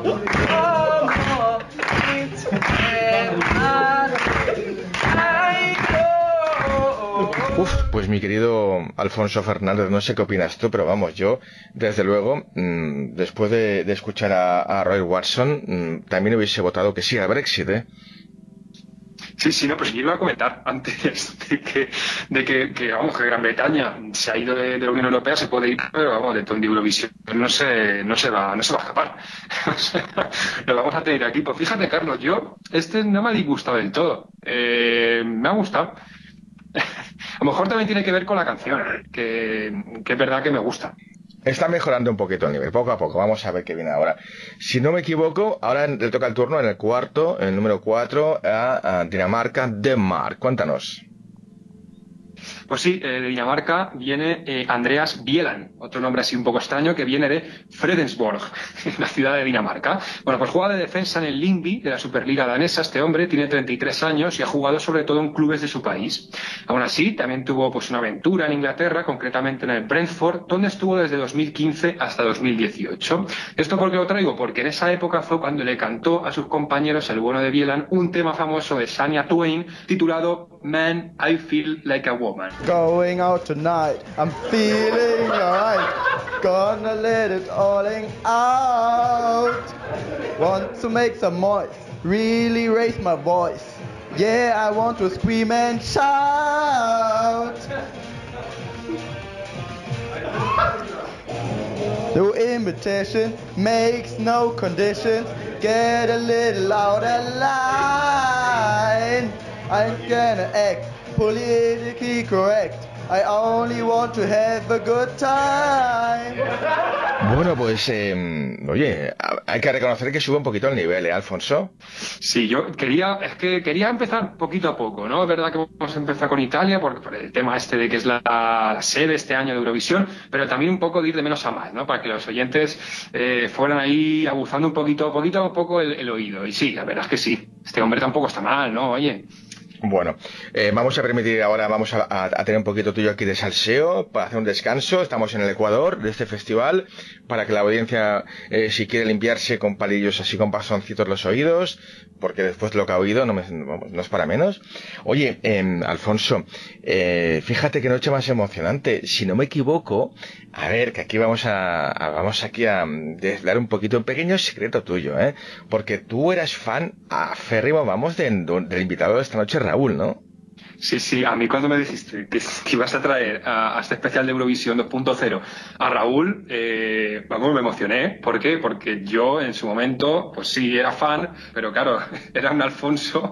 Uf, pues mi querido Alfonso Fernández, no sé qué opinas tú, pero vamos, yo, desde luego, después de escuchar a Roy Watson, también hubiese votado que sí al Brexit, ¿eh? Sí, no, pues yo iba a comentar antes que, vamos, que Gran Bretaña se ha ido de la Unión Europea, se puede ir, pero vamos, de Tony Eurovisión no se va a escapar. O sea, lo vamos a tener aquí. Pues fíjate, Carlos, yo, no me ha disgustado del todo. Me ha gustado. A lo mejor también tiene que ver con la canción, que es verdad que me gusta. Está mejorando un poquito el nivel, poco a poco. Vamos a ver qué viene ahora. Si no me equivoco, ahora le toca el turno en el número 4, a Dinamarca, Denmark. Cuéntanos. Pues sí, de Dinamarca viene Andreas Bielan, otro nombre así un poco extraño, que viene de Fredensborg, la ciudad de Dinamarca. Bueno, pues juega de defensa en el Lyngby, de la Superliga danesa. Este hombre tiene 33 años y ha jugado sobre todo en clubes de su país. Aún así, también tuvo pues una aventura en Inglaterra, concretamente en el Brentford, donde estuvo desde 2015 hasta 2018. ¿Esto por qué lo traigo? Porque en esa época fue cuando le cantó a sus compañeros, el bueno de Bielan, un tema famoso de Shania Twain titulado Man, I Feel Like a Woman. Going out tonight, I'm feeling alright. Gonna let it all out. Want to make some noise, really raise my voice. Yeah, I want to scream and shout. No invitation makes no condition. Get a little out of line. I'm gonna act politically correct. I only want to have a good time. Bueno, pues, oye, hay que reconocer que sube un poquito el nivel, ¿eh, Alfonso? Sí, yo quería empezar poquito a poco, ¿no? Es verdad que vamos a empezar con Italia por el tema este de que es la sede este año de Eurovisión, pero también un poco de ir de menos a más, ¿no? Para que los oyentes fueran ahí abusando poquito a poco el oído. Y sí, la verdad es que sí, este hombre tampoco está mal, ¿no? Oye. Bueno, vamos a permitir ahora, vamos a tener un poquito tuyo aquí de salseo para hacer un descanso. Estamos en el Ecuador de este festival, para que la audiencia, si quiere limpiarse con palillos así con bastoncitos los oídos, porque después lo que ha oído no es para menos. Oye, Alfonso, fíjate qué noche más emocionante. Si no me equivoco, a ver, que aquí vamos aquí a desvelar un poquito, un pequeño secreto tuyo, porque tú eras fan aférrimo, vamos, del invitado de esta noche, Raúl, ¿no? Sí, a mí cuando me dijiste que ibas a traer a este especial de Eurovisión 2.0 a Raúl, vamos, me emocioné. ¿Por qué? Porque yo en su momento, pues sí, era fan, pero claro, era un Alfonso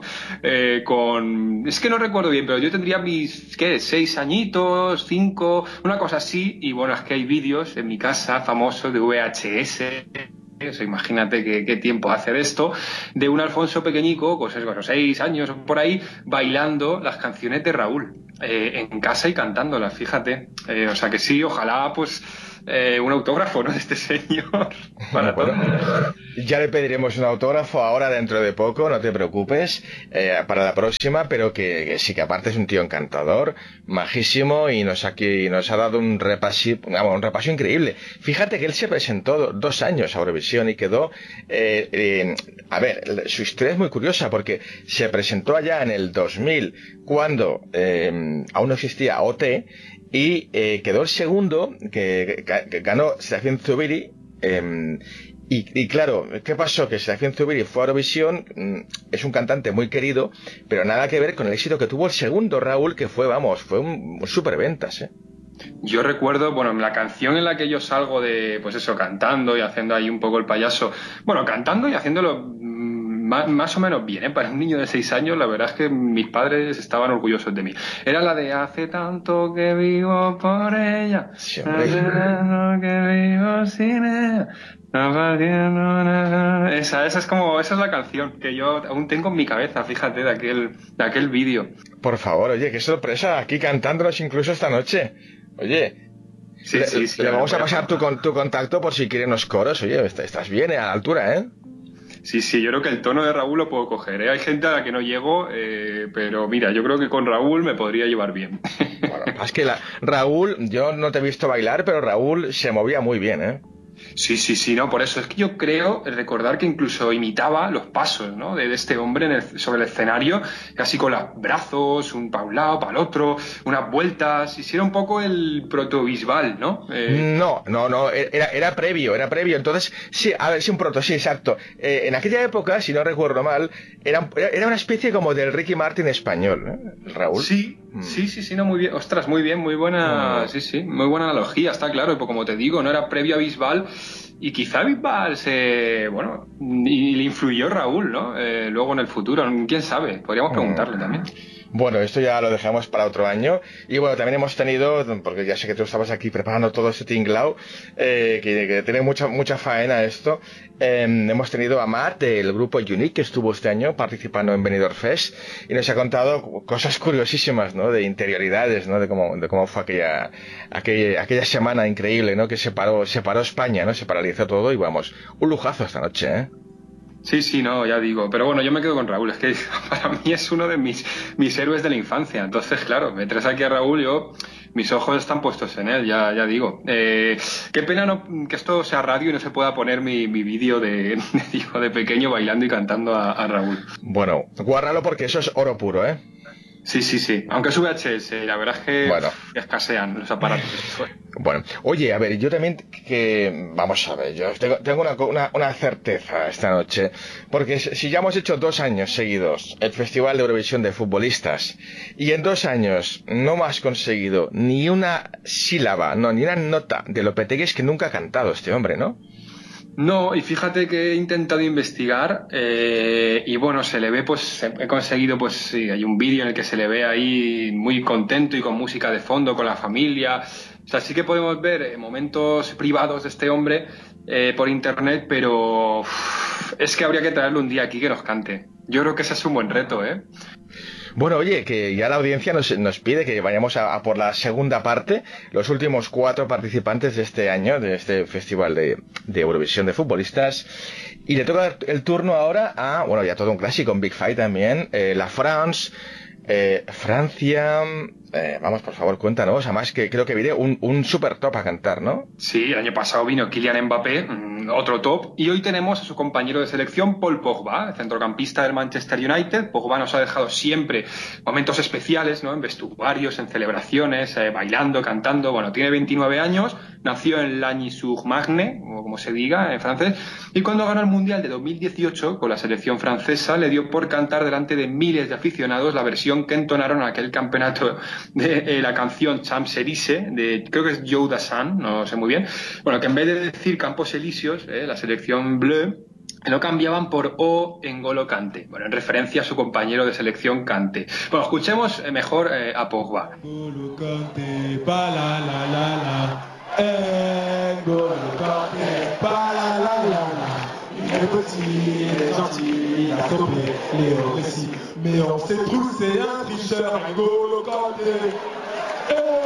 es que no recuerdo bien, pero yo tendría mis, 6 añitos, 5, una cosa así, y bueno, es que hay vídeos en mi casa famosos de VHS. O sea, imagínate qué tiempo hace de esto, de un Alfonso pequeñico, pues es, 6 años o por ahí, bailando las canciones de Raúl en casa y cantándolas, fíjate. O sea que sí, ojalá pues un autógrafo, ¿no?, de este señor para bueno, todos. Ya le pediremos un autógrafo ahora dentro de poco, no te preocupes, para la próxima, pero que sí, que aparte es un tío encantador, majísimo, y nos ha dado un repaso increíble. Fíjate que él se presentó 2 años a Eurovisión y quedó, a ver, su historia es muy curiosa porque se presentó allá en el 2000, cuando aún no existía OT, y quedó el segundo, que ganó Serafín Zubiri. Y claro, ¿qué pasó? Que Serafín Zubiri fue a Eurovisión, es un cantante muy querido, pero nada que ver con el éxito que tuvo el segundo, Raúl, que fue un superventas, ¿eh? Yo recuerdo, bueno, la canción en la que yo salgo de, pues eso, cantando y haciendo ahí un poco el payaso, bueno, cantando y haciéndolo más o menos bien, ¿eh? Para un niño de 6 años, la verdad es que mis padres estaban orgullosos de mí. Era la de hace tanto que vivo por ella, Sí, hace tanto que vivo sin ella. Esa es la canción que yo aún tengo en mi cabeza, fíjate, de aquel vídeo. Por favor, oye, qué sorpresa, aquí cantándonos incluso esta noche. Oye, sí, le vamos a pasar tu contacto por si quieren los coros. Oye, estás bien, a la altura, ¿eh? Sí, yo creo que el tono de Raúl lo puedo coger, ¿eh? Hay gente a la que no llego, pero mira, yo creo que con Raúl me podría llevar bien. Bueno, es que Raúl, yo no te he visto bailar, pero Raúl se movía muy bien, ¿eh? Sí, no, por eso es que yo creo recordar que incluso imitaba los pasos, ¿no? de este hombre sobre el escenario, casi con los brazos, un para un lado, para el otro, unas vueltas, y si era un poco el proto-Bisbal, ¿no? No, era previo, entonces, sí, a ver, sí, un proto, sí, exacto. En aquella época, si no recuerdo mal, era una especie como del Ricky Martin español, ¿eh? Raúl. Sí, no, muy bien, ostras, muy bien, muy buena, sí, muy buena analogía, está claro, y pues como te digo, no era previo a Bisbal, y quizá Bisbal y le influyó Raúl, ¿no? Luego en el futuro, quién sabe, podríamos preguntarle también. Bueno, esto ya lo dejamos para otro año. Y bueno, también hemos tenido, porque ya sé que tú estabas aquí preparando todo este tinglao, que tiene mucha faena esto. Hemos tenido a Matt del grupo Unique, que estuvo este año participando en Benidorm Fest, y nos ha contado cosas curiosísimas, ¿no? De interioridades, ¿no? De cómo fue aquella semana increíble, ¿no? Que separó España, ¿no? Se paralizó todo y vamos, un lujazo esta noche, ¿eh? Sí, no, ya digo. Pero bueno, yo me quedo con Raúl. Es que para mí es uno de mis héroes de la infancia. Entonces, claro, me traes aquí a Raúl, mis ojos están puestos en él, ya digo. Qué pena que esto sea radio y no se pueda poner mi vídeo de pequeño bailando y cantando a Raúl. Bueno, guárdalo porque eso es oro puro, ¿eh? Sí. Aunque es VHS, la verdad es que escasean los aparatos. Bueno, oye, a ver, yo también vamos a ver, yo tengo una certeza esta noche, porque si ya hemos hecho 2 años seguidos el Festival de Eurovisión de Futbolistas, y en 2 años no me has conseguido ni una sílaba, no, ni una nota de Lopetegui, es que nunca ha cantado este hombre, ¿no? No, y fíjate que he intentado investigar y bueno, se le ve, pues he conseguido, pues sí, hay un vídeo en el que se le ve ahí muy contento y con música de fondo, con la familia. O sea, sí que podemos ver momentos privados de este hombre por internet, pero es que habría que traerle un día aquí que nos cante. Yo creo que ese es un buen reto, ¿eh? Bueno, oye, que ya la audiencia nos pide que vayamos a por la segunda parte, los últimos 4 participantes de este año, de este festival de Eurovisión de Futbolistas, y le toca el turno ahora a, bueno, ya todo un clásico, un Big Fight también, la France, Francia, vamos, por favor, cuéntanos, además que creo que viene un super top a cantar, ¿no? Sí, el año pasado vino Kylian Mbappé, otro top, y hoy tenemos a su compañero de selección, Paul Pogba, el centrocampista del Manchester United. Pogba nos ha dejado siempre momentos especiales, ¿no? En vestuarios, en celebraciones, bailando, cantando. Bueno, tiene 29 años, nació en Lagny-sur-Marne, o como se diga en francés, y cuando ganó el Mundial de 2018 con la selección francesa, le dio por cantar delante de miles de aficionados la versión que entonaron en aquel campeonato de la canción Champs-Élysées, creo que es Joe Dassin, no sé muy bien. Bueno, que en vez de decir Campos Elíseos, la selección Bleu, lo cambiaban por O N'Golo Kanté, bueno, en referencia a su compañero de selección Kanté. Bueno, escuchemos mejor a Pogba. N'Golo Kanté, pa la la la la. N'Golo Kanté, pa la la la la. Il est petit, il est gentil, il a stoppé Léo Messi. Mais on sait tous c'est un tricheur, N'Golo Kanté.